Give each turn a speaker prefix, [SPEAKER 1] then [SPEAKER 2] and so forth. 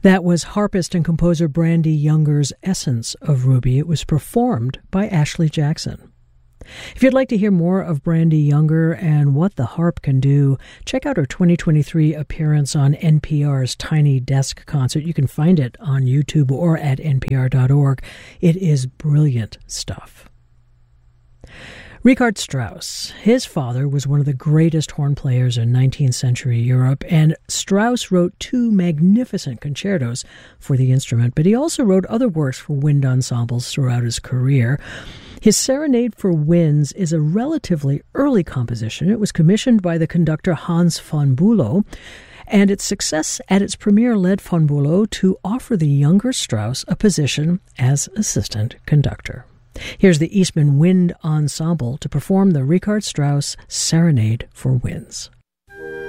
[SPEAKER 1] That was harpist and composer Brandee Younger's Essence of Ruby. It was performed by Ashley Jackson. If you'd like to hear more of Brandee Younger and what the harp can do, check out her 2023 appearance on NPR's Tiny Desk concert. You can find it on YouTube or at npr.org. It is brilliant stuff. Richard Strauss, his father was one of the greatest horn players in 19th century Europe, and Strauss wrote 2 magnificent concertos for the instrument, but he also wrote other works for wind ensembles throughout his career. His Serenade for Winds is a relatively early composition. It was commissioned by the conductor Hans von Bülow, and its success at its premiere led von Bülow to offer the younger Strauss a position as assistant conductor. Here's the Eastman Wind Ensemble to perform the Richard Strauss Serenade for Winds.